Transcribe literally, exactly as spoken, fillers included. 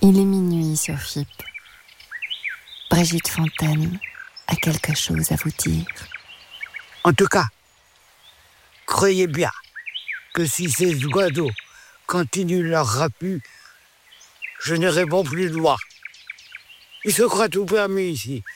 Il est minuit sur F I P. Brigitte Fontaine a quelque chose à vous dire. En tout cas, croyez bien que si ces oiseaux continuent leur rapu, je ne réponds plus de moi. Ils se croient tout permis ici.